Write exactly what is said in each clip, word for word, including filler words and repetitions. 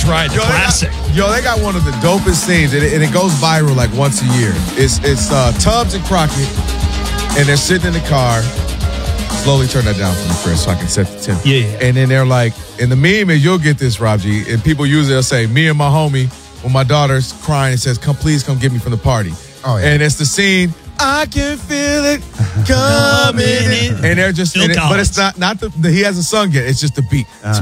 right. The yo, classic. They got, yo, they got one of the dopest scenes, and it, and it goes viral like once a year. It's it's uh, Tubbs and Crockett, and they're sitting in the car. Slowly turn that down for me, Chris, so I can set the tempo. Yeah, yeah. And then they're like, and the meme is, you'll get this, Rob G, and people usually will say, me and my homie, when my daughter's crying and says, come, please come get me from the party. Oh, yeah. And it's the scene, I can feel it coming in. And they're just, and it, but it's not, not the, the, he hasn't sung yet, it's just the beat. Uh,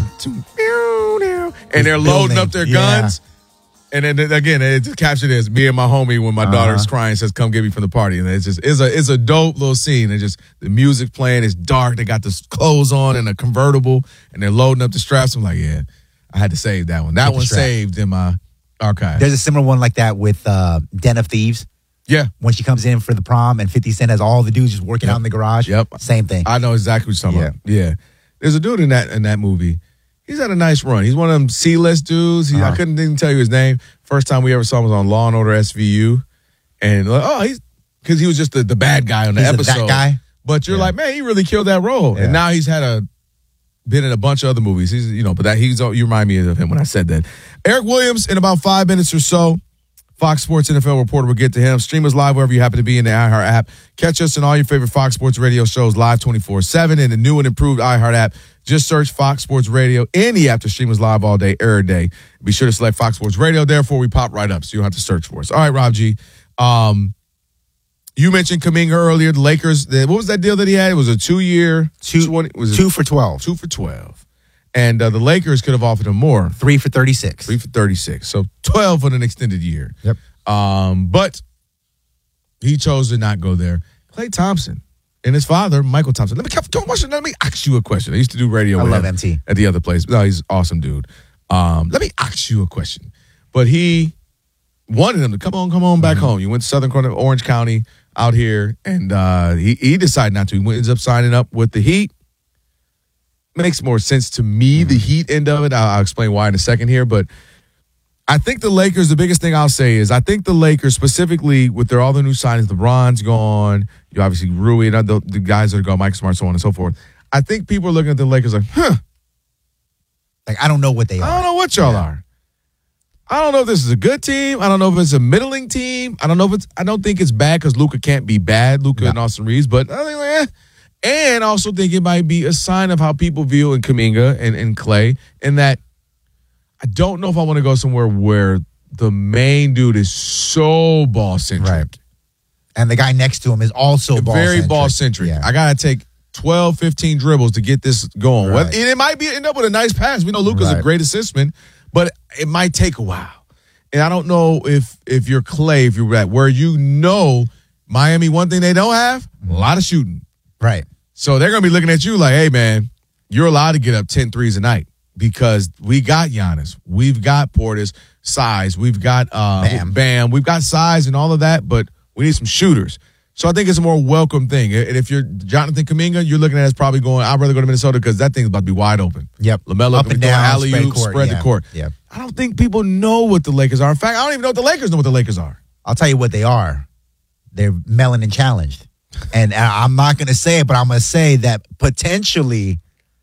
and they're loading building. up their Yeah. guns. And then again, it's captured as me and my homie when my Uh-huh. daughter's crying says, come get me from the party. And it's just, it's a, it's a dope little scene. And just the music playing, it's dark. They got the clothes on and a convertible and they're loading up the straps. I'm like, yeah, I had to save that one. That Get the one strap. saved in my archive. There's a similar one like that with uh, Den of Thieves. Yeah. When she comes in for the prom and fifty Cent has all the dudes just working Yep. out in the garage. Yep. Same thing. I know exactly what you're talking about. Yeah. There's a dude in that in that movie. He's had a nice run. He's one of them C-list dudes. He, Uh-huh. I couldn't even tell you his name. First time we ever saw him was on Law and Order S V U. And like, oh, he's because he was just the, the bad guy on the He's the- episode. that guy? But you're Yeah. like, man, he really killed that role. Yeah. And now he's had a been in a bunch of other movies. He's, you know, but that he's you remind me of him when I said that. Eric Williams in about five minutes or so. Fox Sports N F L reporter will get to him. Stream us live wherever you happen to be in the iHeart app. Catch us in all your favorite Fox Sports radio shows live twenty-four seven in the new and improved iHeart app. Just search Fox Sports Radio in the app to stream us live all day, every day. Be sure to select Fox Sports Radio. Therefore, we pop right up, so you don't have to search for us. All right, Rob G. Um, you mentioned Kuminga earlier. The Lakers, the, what was that deal that he had? It was a two-year, Two, twenty, was it two for twelve. two for twelve. And uh, the Lakers could have offered him more. Three for thirty-six. Three for thirty-six. So twelve on an extended year. Yep. Um, but he chose to not go there. Klay Thompson and his father, Michael Thompson. Let me don't watch it. Let me ask you a question. I used to do radio I with love him M T. at the other place. No, he's an awesome dude. Um, let me ask you a question. But he wanted him to come on, come on back home. You went to Southern Corner, Orange County out here, and uh, he, he decided not to. He ends up signing up with the Heat. Makes more sense to me, the Heat end of it. I'll, I'll explain why in a second here, but I think the Lakers, the biggest thing I'll say is I think the Lakers specifically with their all the new signings, LeBron's gone, you obviously Rui and the, the guys that are gone, Mike Smart, so on and so forth. I think people are looking at the Lakers like, huh, Like, I don't know what they I are. don't know what y'all are. I don't know if this is a good team. I don't know if it's a middling team. I don't know if it's, I don't think it's bad because Luka can't be bad, Luka No. and Austin Reeves, but I think, eh. And I also think it might be a sign of how people view in Kuminga and, and Klay, and that I don't know if I want to go somewhere where the main dude is so ball-centric. Right. And the guy next to him is also ball Very ball-centric. Yeah. I got to take twelve, fifteen dribbles to get this going. Right. Well, and it might be end up with a nice pass. We know Luka's a Right. great assistman, but it might take a while. And I don't know if if you're Klay, if you're at where you know Miami, one thing they don't have, a lot of shooting. Right. So they're going to be looking at you like, hey, man, you're allowed to get up ten threes a night because we got Giannis. We've got Portis, size. We've got uh, Bam. Bam. We've got size and all of that, but we need some shooters. So I think it's a more welcome thing. And if you're Jonathan Kuminga, you're looking at it as probably going, I'd rather go to Minnesota because that thing's about to be wide open. Yep. LaMelo Up can and be throwing down, alley-oop, spread court, spread yeah. the court. Yep. I don't think people know what the Lakers are. In fact, I don't even know if the Lakers know what the Lakers are. I'll tell you what they are. They're melanin challenged. And I- I'm not going to say it, but I'm going to say that potentially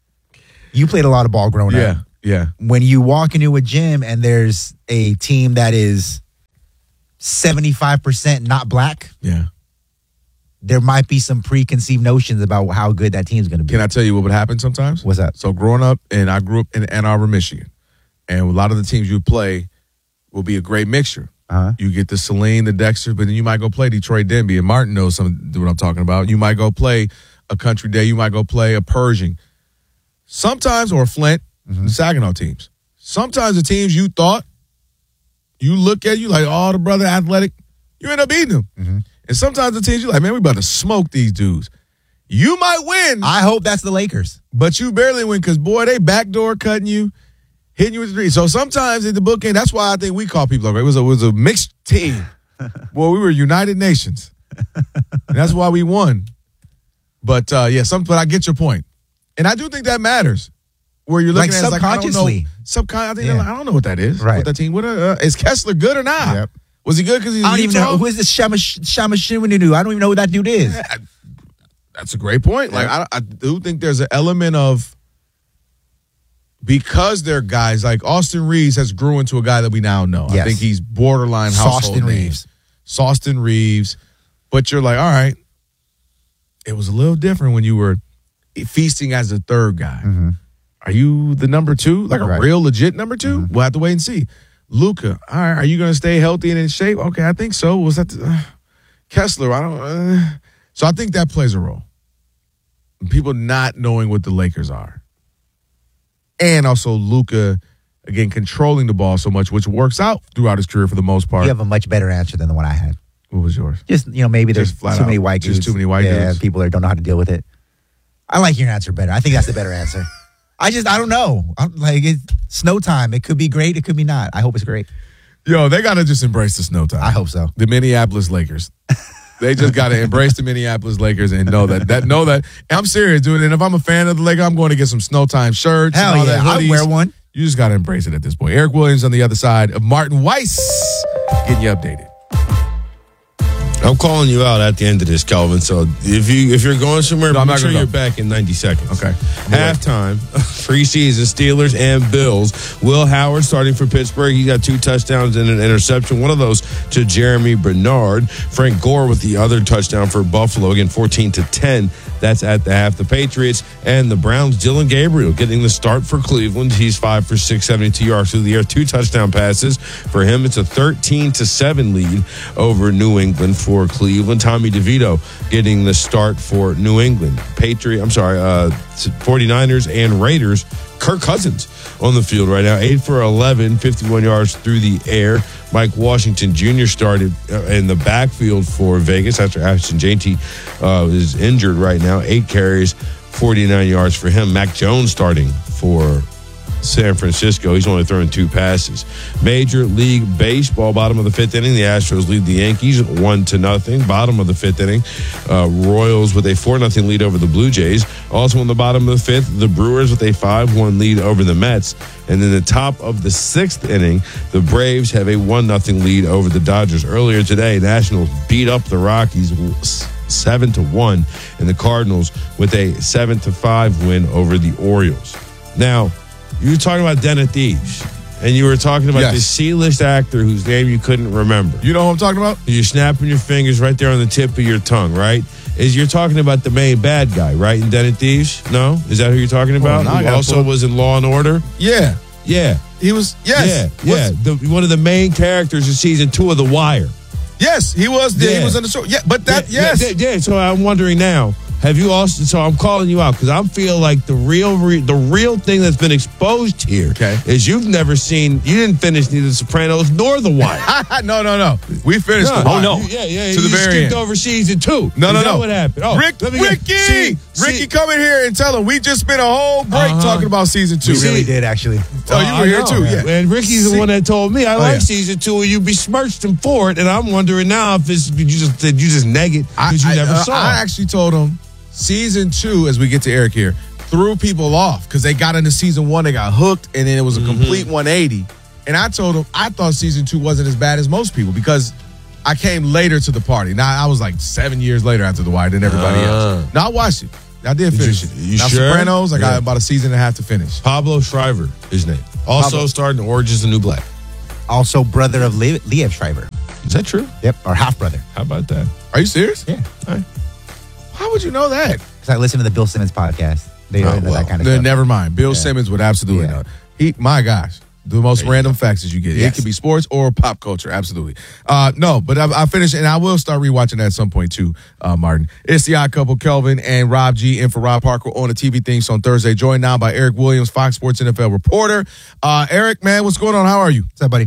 you played a lot of ball growing Yeah, up. yeah. When you walk into a gym and there's a team that is seventy-five percent not black, Yeah. there might be some preconceived notions about how good that team's going to be. Can I tell you what would happen sometimes? What's that? So growing up, and I grew up in Ann Arbor, Michigan, and a lot of the teams you play will be a great mixture. Uh-huh. You get the Celine, the Dexter, but then you might go play Detroit Denby, and Martin knows some what I'm talking about. You might go play a Country Day. You might go play a Pershing. Sometimes, or Flint, Mm-hmm. the Saginaw teams. Sometimes the teams you thought, you look at you like, oh, the brother athletic, you end up beating them. Mm-hmm. And sometimes the teams you like, man, we about to smoke these dudes. You might win. I hope that's the Lakers. But you barely win because, boy, they backdoor cutting you, hitting you with the three. So sometimes in the book game, that's why I think we call people like, it was a, it was a mixed team. Boy, we were United Nations. And that's why we won. But, uh, yeah, some, but I get your point. And I do think that matters. Where you're looking Like at it, like, I don't know. subconsciously. Subcon- I, think Yeah. I don't know what that is. Right. What that team, what, uh, is Kessler good or not? Yep. Was he good because he's I don't even Utah? know. Who is this Shama, Shama Shimununu? I don't even know who that dude is. That's a great point. Like I, I do think there's an element of because they're guys like Austin Reeves has grew into a guy that we now know. Yes. I think he's borderline household Sauston name. Reeves. Sauston Reeves. But you're like, all right, it was a little different when you were feasting as the third guy. Mm-hmm. Are you the number two? Like a Right. real legit number two? Mm-hmm. We'll have to wait and see. Luka, all right, are you going to stay healthy and in shape? Okay, I think so. Was that the, uh, Kessler? I don't. Uh, so I think that plays a role. People not knowing what the Lakers are, and also Luka again controlling the ball so much, which works out throughout his career for the most part. You have a much better answer than the one I had. What was yours? Just, you know, maybe there's Just flat too many out. white Just dudes. too many white yeah, dudes. people that don't know how to deal with it. I like your answer better. I think that's the better answer. I just, I don't know. I'm like, it's snow time. It could be great. It could be not. I hope it's great. Yo, they got to just embrace the snow time. I hope so. The Minneapolis Lakers. They just got to embrace the Minneapolis Lakers and know that. That know that. And I'm serious, dude. And if I'm a fan of the Lakers, I'm going to get some snow time shirts. Hell and all yeah, that I'd hoodies. wear one. You just got to embrace it at this point. Eric Williams on the other side of Martin Weiss getting you updated. I'm calling you out at the end of this, Kelvin. So if you if you're going somewhere, No, I'm make not sure gonna you're go. back in ninety seconds. Okay. Halftime, preseason, Steelers and Bills. Will Howard starting for Pittsburgh. He got two touchdowns and an interception. One of those to Jeremy Bernard. Frank Gore with the other touchdown for Buffalo. Again, fourteen to ten. That's at the half. The Patriots and the Browns. Dylan Gabriel getting the start for Cleveland. He's five for six, seventy-two yards through the air. Two touchdown passes for him. It's a thirteen to seven lead over New England for Cleveland. Tommy DeVito getting the start for New England. Patriot, I'm sorry, uh, forty-niners and Raiders. Kirk Cousins on the field right now. eight for eleven, fifty-one yards through the air. Mike Washington Junior started in the backfield for Vegas after Ashton Jeanty uh, is injured right now. Eight carries, forty-nine yards for him. Mac Jones starting for San Francisco. He's only throwing two passes. Major League Baseball, bottom of the fifth inning. The Astros lead the Yankees one to nothing. Bottom of the fifth inning, uh, Royals with a four nothing lead over the Blue Jays. Also in the bottom of the fifth, the Brewers with a five one lead over the Mets. And then the top of the sixth inning, the Braves have a one nothing lead over the Dodgers. Earlier today, Nationals beat up the Rockies seven to one, and the Cardinals with a seven to five win over the Orioles. Now, you were talking about Den of Thieves, and you were talking about Yes. this C-list actor whose name you couldn't remember. You know what I'm talking about? You're snapping your fingers right there on the tip of your tongue, right? Is you're talking about the main bad guy, right, in Den of Thieves? No? Is that who you're talking about? now I Who gotta also pull- was in Law and Order? Yeah. Yeah. He was, yes. Yeah, yeah. Was- The, one of the main characters in season two of The Wire. Yes, he was. Yeah. Yeah. He was on the show. Yeah, but that, yeah, yes. Yeah, yeah, so I'm wondering now, have you also, so I'm calling you out because I feel like the real, re, the real thing that's been exposed here Okay. is you've never seen, you didn't finish neither The Sopranos nor The Wire. no, no, no. We finished No, the Wire. you- Yeah, yeah. To you the very skipped end. over season two. No, Is no, that no. what happened? Oh, Rick, let me get- Ricky, see, Ricky, see- come in here and tell him we just spent a whole break Uh-huh. talking about season two. We really See- did, actually. Oh, you I were here know. too, yeah. And Ricky's See- the one that told me I like yeah. season two, and you besmirched him for it. And I'm wondering now if it's you just did you just neg it I, because you I- never uh, saw I it. actually told him season two, as we get to Eric here, threw people off because they got into season one, they got hooked, and then it was a Mm-hmm. complete one eighty. And I told him I thought season two wasn't as bad as most people because I came later to the party. Now I was like seven years later after The Wire than everybody Ah. else. Now I watched it. I did finish you- it. you now sure? Sopranos, I got Yeah. about a season and a half to finish. Pablo Schreiber, his name. Also Pablo. starred in Orange is the New Black. Also, brother of Le- Liev Schreiber. Is that true? Yep, or half brother. How about that? Are you serious? Yeah, How would you know that? because I listen to the Bill Simmons podcast. They Oh, know well. that kind of Then stuff. never mind. Bill Yeah. Simmons would absolutely Yeah. know. He, my gosh, the most There you random facts that you get. It Yes. could be sports or pop culture. Absolutely. Uh, no, but I, I finished, and I will start rewatching that at some point too, uh, Martin. It's the Odd Couple, Kelvin and Rob G. in for Rob Parker on the T V things on Thursday. Joined now by Eric Williams, Fox Sports N F L reporter. Uh, Eric, man, what's going on? How are you? What's up, buddy?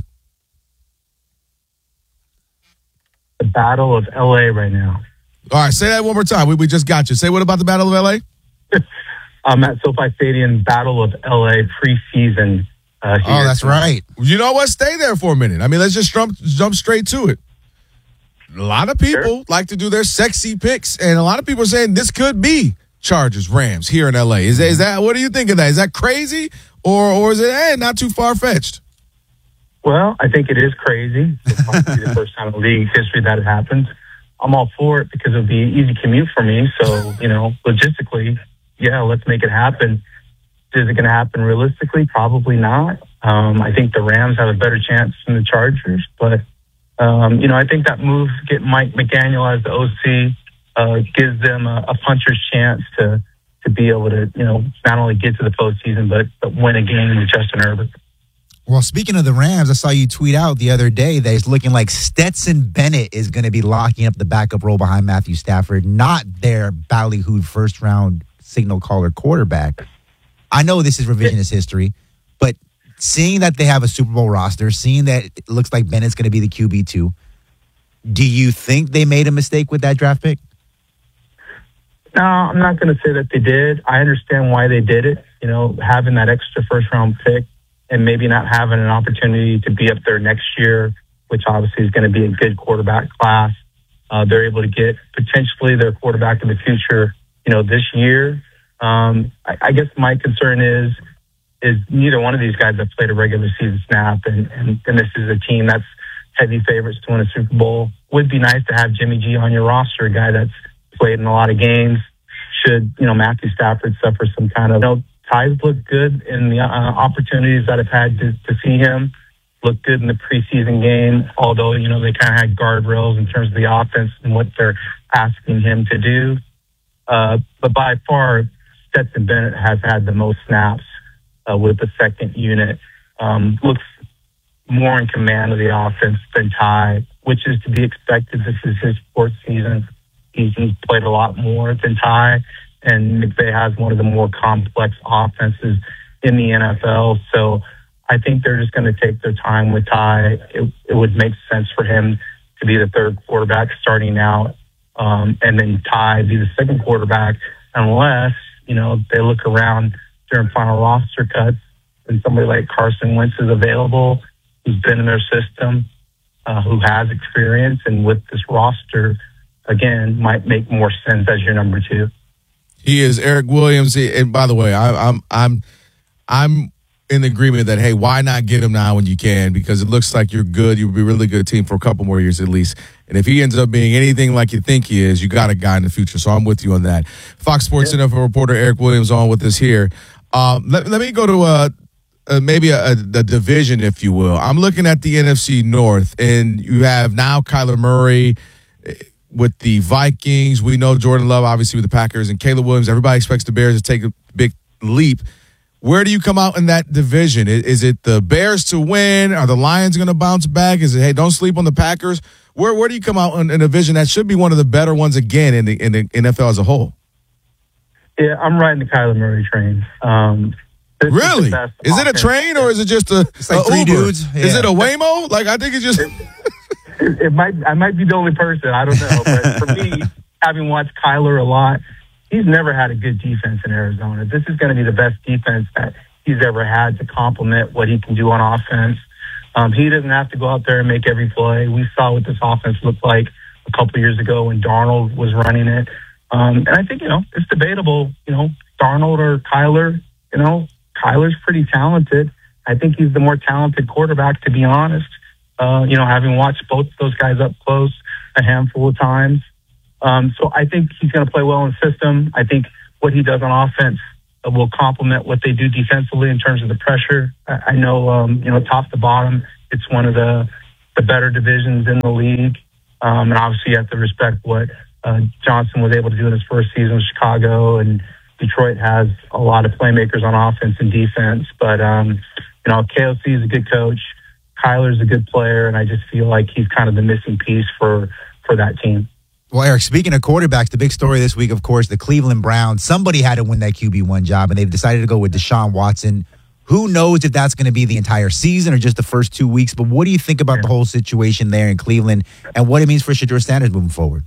The Battle of L A right now. All right, say that one more time. We, we just got you. Say what about the Battle of L A? I'm at SoFi Stadium, Battle of L A preseason. Uh, here. Oh, that's right. You know what? Stay there for a minute. I mean, let's just jump jump straight to it. A lot of people Sure. like to do their sexy picks, and a lot of people are saying this could be Chargers, Rams here in L A. Is that, is that what do you think of that? Is that crazy, or or is it hey, not too far fetched? Well, I think it is crazy. It's probably the first time in league history that it happened. I'm all for it because it would be an easy commute for me. So, you know, logistically, yeah, let's make it happen. Is it going to happen realistically? Probably not. Um, I think the Rams have a better chance than the Chargers, but um, you know, I think that move, get Mike McDaniel as the O C, uh, gives them a, a puncher's chance to to be able to, you know, not only get to the postseason but, but win a game with Justin Herbert. Well, speaking of the Rams, I saw you tweet out the other day that it's looking like Stetson Bennett is going to be locking up the backup role behind Matthew Stafford, not their ballyhooed first-round signal caller quarterback. I know this is revisionist history, but seeing that they have a Super Bowl roster, seeing that it looks like Bennett's going to be the Q B two, do you think they made a mistake with that draft pick? No, I'm not going to say that they did. I understand why they did it. You know, having that extra first-round pick and maybe not having an opportunity to be up there next year, which obviously is going to be a good quarterback class. Uh, they're able to get potentially their quarterback of the future, you know, this year. Um, I, I guess my concern is, is neither one of these guys have played a regular season snap, and, and, and this is a team that's heavy favorites to win a Super Bowl. Would be nice to have Jimmy G on your roster, a guy that's played in a lot of games. Should, you know, Matthew Stafford suffer some kind of, you know, ties look good in the uh, opportunities that I've had to, to see him. Look good in the preseason game, although, you know, they kind of had guardrails in terms of the offense and what they're asking him to do. Uh, but by far, Stetson Bennett has had the most snaps uh, with the second unit. Um, looks more in command of the offense than Ty, which is to be expected. This is his fourth season. He's, he's played a lot more than Ty, and McVay has one of the more complex offenses in the N F L. So I think they're just going to take their time with Ty. It, it would make sense for him to be the third quarterback starting out, um, and then Ty be the second quarterback, unless, you know, they look around during final roster cuts and somebody like Carson Wentz is available, who's been in their system, uh, who has experience, and with this roster, again, might make more sense as your number two. He is Eric Williams, and by the way, I, I'm I'm I'm in agreement that, hey, why not get him now when you can? Because it looks like you're good. You'll be a really good team for a couple more years at least. And if he ends up being anything like you think he is, you got a guy in the future. So I'm with you on that. Fox Sports yeah. N F L reporter Eric Williams on with us here. Um, let, let me go to uh, uh, maybe a, a, a division, if you will. I'm looking at the N F C North, and you have now Kyler Murray with the Vikings. We know Jordan Love, obviously, with the Packers, and Caleb Williams. Everybody expects the Bears to take a big leap. Where do you come out in that division? Is, is it the Bears to win? Are the Lions going to bounce back? Is it, hey, don't sleep on the Packers? Where where do you come out in, in a division that should be one of the better ones again in the, in the N F L as a whole? Yeah, I'm riding the Kyler Murray train. Um, really? Is, is it a train or is it just a, it's like a three Uber? dudes? Yeah. Is it a Waymo? Like, I think it's just... It, it might. I might be the only person. I don't know. But for me, having watched Kyler a lot, he's never had a good defense in Arizona. This is going to be the best defense that he's ever had to complement what he can do on offense. Um, he doesn't have to go out there and make every play. We saw what this offense looked like a couple of years ago when Darnold was running it. Um, and I think, you know, it's debatable, you know, Darnold or Kyler. You know, Kyler's pretty talented. I think he's the more talented quarterback, to be honest. Uh, you know, having watched both those guys up close a handful of times. Um, so I think he's going to play well in the system. I think what he does on offense uh, will complement what they do defensively in terms of the pressure. I, I know, um, you know, top to bottom, it's one of the, the better divisions in the league. Um, and obviously you have to respect what uh, Johnson was able to do in his first season with Chicago, and Detroit has a lot of playmakers on offense and defense. But, um, you know, K O C is a good coach. Kyler's a good player, and I just feel like he's kind of the missing piece for, for that team. Well, Eric, speaking of quarterbacks, the big story this week, of course, the Cleveland Browns. Somebody had to win that Q B one job, and they've decided to go with Deshaun Watson. Who knows if that's going to be the entire season or just the first two weeks, but what do you think about yeah. the whole situation there in Cleveland and what it means for Shedeur Sanders moving forward?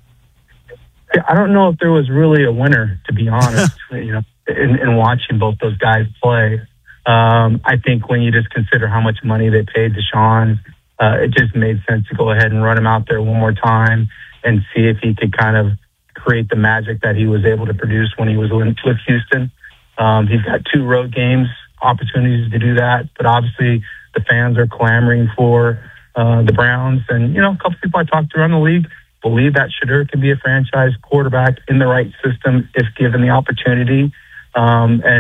Yeah, I don't know if there was really a winner, to be honest, you know, in, in watching both those guys play. Um, I think when you just consider how much money they paid Deshaun, uh, it just made sense to go ahead and run him out there one more time and see if he could kind of create the magic that he was able to produce when he was with Houston. Um, he's got two road games, opportunities to do that, but obviously the fans are clamoring for uh, the Browns. And, you know, a couple people I talked to around the league believe that Shedeur can be a franchise quarterback in the right system if given the opportunity. Um, and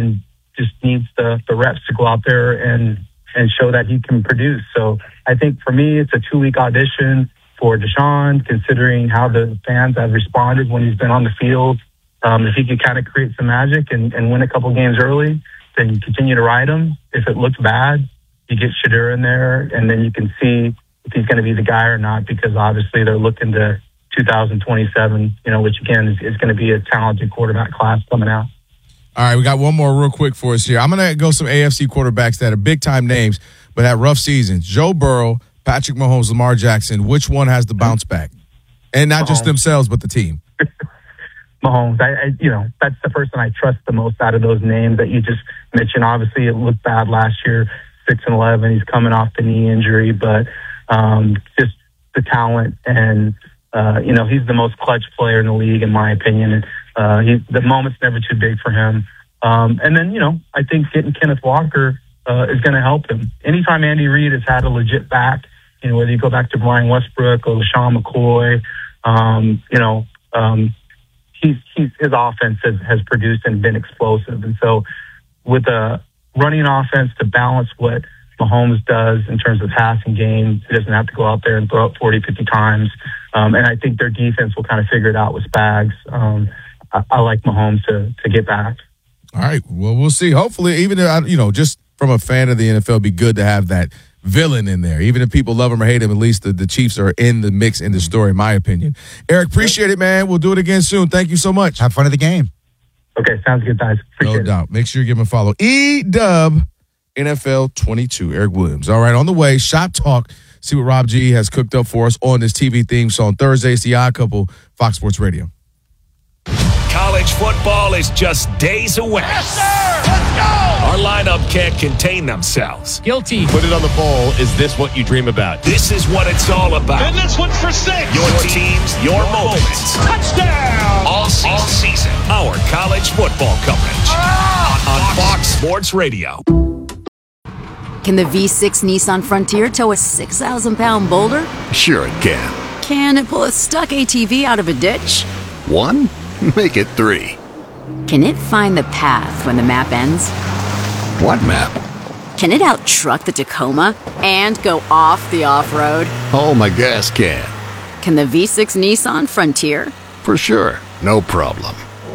just needs the, the reps to go out there and, and show that he can produce. So I think for me, it's a two-week audition for Deshaun, considering how the fans have responded when he's been on the field. Um, if he could kind of create some magic and, and win a couple games early, then you continue to ride him. If it looks bad, you get Shedeur in there, and then you can see if he's going to be the guy or not, because obviously they're looking to two thousand twenty-seven, you know, which again is, is going to be a talented quarterback class coming out. All right, we got one more real quick for us here. I'm going to go some A F C quarterbacks that are big-time names but had rough seasons. Joe Burrow, Patrick Mahomes, Lamar Jackson. Which one has the bounce back? And not Mahomes. Just themselves, but the team. Mahomes, I, I, you know, that's the person I trust the most out of those names that you just mentioned. Obviously, it looked bad last year, six and eleven. He's coming off the knee injury, but um, just the talent and uh, you know, he's the most clutch player in the league, in my opinion. And uh, he, the moment's never too big for him. Um, and then, you know, I think getting Kenneth Walker uh, is going to help him. Anytime Andy Reid has had a legit back, you know, whether you go back to Brian Westbrook or LaShawn McCoy, um, you know, um, he's, he's, his offense has, has produced and been explosive. And so with a running offense to balance what Mahomes does in terms of passing game, he doesn't have to go out there and throw it forty, fifty times. Um, and I think their defense will kind of figure it out with Spags. Um, I, I like Mahomes to, to get back. All right. Well, we'll see. Hopefully, even, you know, just from a fan of the N F L, it'd be good to have that villain in there. Even if people love him or hate him, at least the, the Chiefs are in the mix in the story, in my opinion. Eric, appreciate it, man. We'll do it again soon. Thank you so much. Have fun at the game. Okay, sounds good, guys. Appreciate no doubt. It. Make sure you give him a follow. E-Dub N F L twenty-two, Eric Williams. All right, on the way, Shop Talk. See what Rob G has cooked up for us on this T V theme song. Thursday, it's The Odd Couple, Fox Sports Radio. College football is just days away. Yes, sir! Let's go! Our lineup can't contain themselves. Guilty. Put it on the bowl. Is this what you dream about? This is what it's all about. And this one's for six. Your teams, your moments. Touchdown! All season. All season. Our college football coverage. Ah! On Fox Sports Radio. Can the V six Nissan Frontier tow a six thousand pound boulder? Sure it can. Can it pull a stuck A T V out of a ditch? One? Make it three. Can it find the path when the map ends? What map? Can it out-truck the Tacoma and go off the off-road? Oh, my gas can. Can the V six Nissan Frontier? For sure. No problem.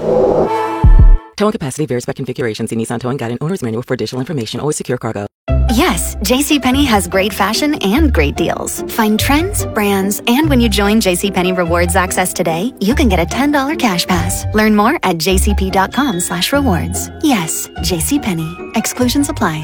Towing capacity varies by configuration. See Nissan Towing Guide and Owner's Manual for additional information. Always secure cargo. Yes, JCPenney has great fashion and great deals. Find trends, brands, and when you join JCPenney Rewards Access today, you can get a ten dollars cash pass. Learn more at jcp.com slash rewards. Yes, JCPenney. Exclusions apply.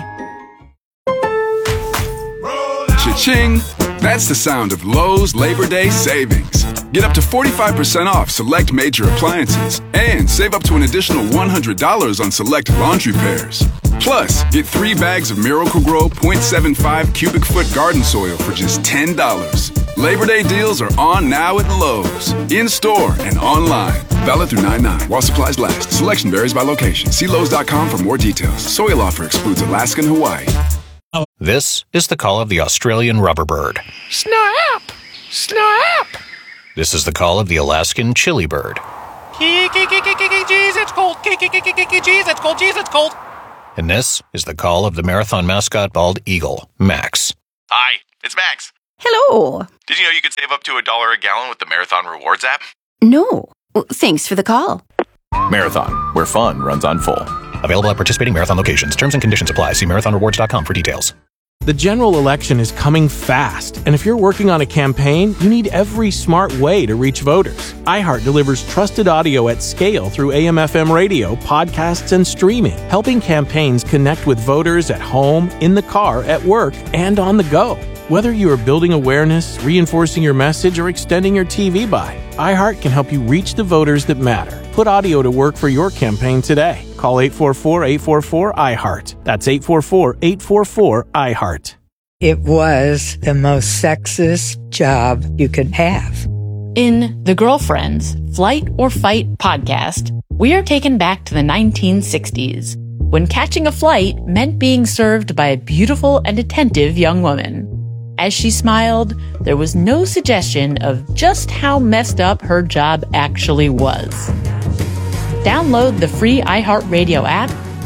Cha-ching! That's the sound of Lowe's Labor Day savings. Get up to forty-five percent off select major appliances and save up to an additional one hundred dollars on select laundry pairs. Plus, get three bags of Miracle-Gro point seven five cubic foot garden soil for just ten dollars. Labor Day deals are on now at Lowe's, in-store and online. Valid through nine nine while supplies last. Selection varies by location. See Lowe's dot com for more details. Soil offer excludes Alaska and Hawaii. This is the call of the Australian rubber bird. Snap! Snap! This is the call of the Alaskan chili bird. Jeez, it's cold. Jeez, it's cold. Jeez, it's cold. And this is the call of the marathon mascot bald eagle, Max. Hi, it's Max. Hello. Did you know you could save up to a dollar a gallon with the Marathon Rewards app? No. Well, thanks for the call. Marathon, where fun runs on full. Available at participating Marathon locations. Terms and conditions apply. See marathon rewards dot com for details. The general election is coming fast, and if you're working on a campaign, you need every smart way to reach voters. iHeart delivers trusted audio at scale through A M F M radio, podcasts, and streaming, helping campaigns connect with voters at home, in the car, at work, and on the go. Whether you are building awareness, reinforcing your message, or extending your T V buy, iHeart can help you reach the voters that matter. Put audio to work for your campaign today. Call eight four four, eight four four, I heart. That's eight four four, eight four four, I heart. It was the most sexist job you could have. In The Girlfriends, Flight or Fight podcast, we are taken back to the nineteen sixties, when catching a flight meant being served by a beautiful and attentive young woman. As she smiled, there was no suggestion of just how messed up her job actually was. Download the free iHeartRadio app,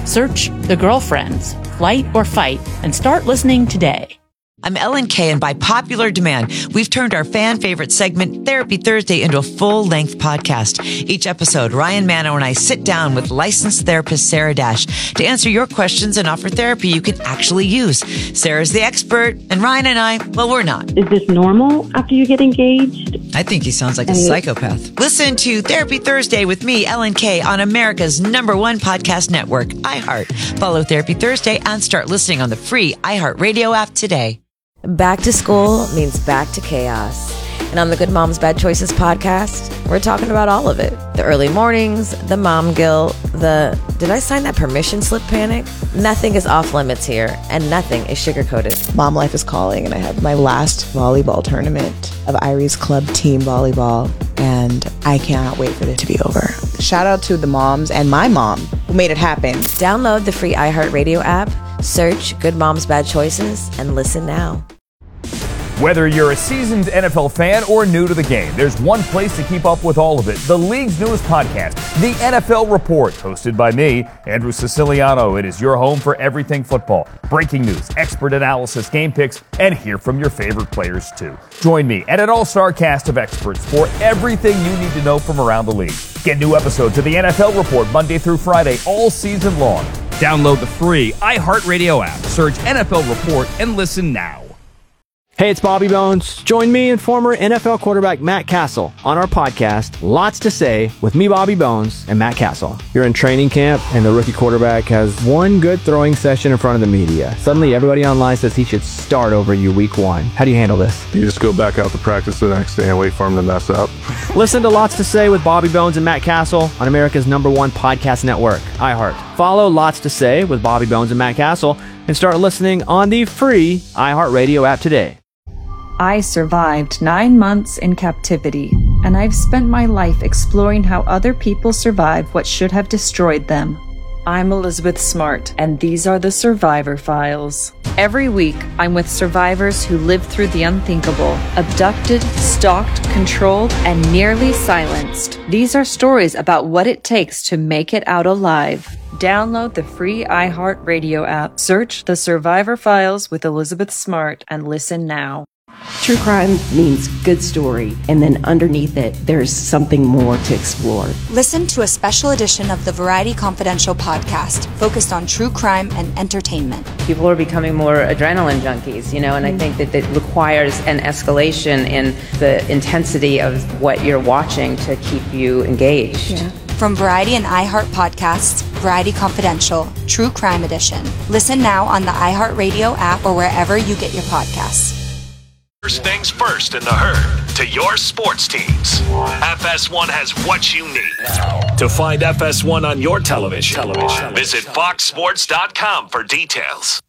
Search The Girlfriends, Flight or Fight, and start listening today. I'm Ellen Kay, and by popular demand, we've turned our fan favorite segment, Therapy Thursday, into a full-length podcast. Each episode, Ryan Manno and I sit down with licensed therapist Sarah Dash to answer your questions and offer therapy you can actually use. Sarah's the expert, and Ryan and I, well, we're not. Is this normal after you get engaged? I think he sounds like a psychopath. Listen to Therapy Thursday with me, Ellen Kay, on America's number one podcast network, iHeart. Follow Therapy Thursday and start listening on the free iHeartRadio app today. Back to school means back to chaos. And on the Good Moms Bad Choices podcast, we're talking about all of it. The early mornings, the mom guilt, the did I sign that permission slip panic? Nothing is off limits here, and nothing is sugar-coated. Mom life is calling, and I have my last volleyball tournament of Irie's Club team volleyball, and I cannot wait for it to be over. Shout out to the moms and my mom who made it happen. Download the free iHeartRadio app, search Good Moms Bad Choices, and listen now. Whether you're a seasoned N F L fan or new to the game, there's one place to keep up with all of it. The league's newest podcast, The N F L Report, hosted by me, Andrew Siciliano. It is your home for everything football. Breaking news, expert analysis, game picks, and hear from your favorite players too. Join me and an all-star cast of experts for everything you need to know from around the league. Get new episodes of The N F L Report Monday through Friday all season long. Download the free iHeartRadio app, search N F L Report, and listen now. Hey, it's Bobby Bones. Join me and former N F L quarterback Matt Castle on our podcast, Lots to Say, with me, Bobby Bones, and Matt Castle. You're in training camp, and the rookie quarterback has one good throwing session in front of the media. Suddenly, everybody online says he should start over you week one. How do you handle this? You just go back out to practice the next day and wait for him to mess up. Listen to Lots to Say with Bobby Bones and Matt Castle on America's number one podcast network, iHeart. Follow Lots to Say with Bobby Bones and Matt Castle and start listening on the free iHeartRadio app today. I survived nine months in captivity, and I've spent my life exploring how other people survive what should have destroyed them. I'm Elizabeth Smart, and these are the Survivor Files. Every week, I'm with survivors who lived through the unthinkable, abducted, stalked, controlled, and nearly silenced. These are stories about what it takes to make it out alive. Download the free iHeartRadio app, search The Survivor Files with Elizabeth Smart, and listen now. True crime means good story, and then underneath it, there's something more to explore. Listen to a special edition of the Variety Confidential podcast focused on true crime and entertainment. People are becoming more adrenaline junkies, you know, and I think that it requires an escalation in the intensity of what you're watching to keep you engaged. Yeah. From Variety and iHeart podcasts, Variety Confidential, True Crime Edition. Listen now on the iHeartRadio app or wherever you get your podcasts. First things first in the herd to your sports teams. F S one has what you need. To find F S one on your television, television. visit fox sports dot com for details.